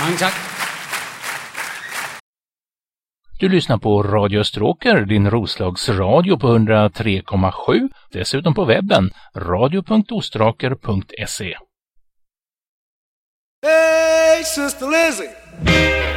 Tack. Du lyssnar på Radio Österåker, din Roslagsradio på 103,7. Dessutom på webben radio.ostraker.se. Hey, Sister Lizzie!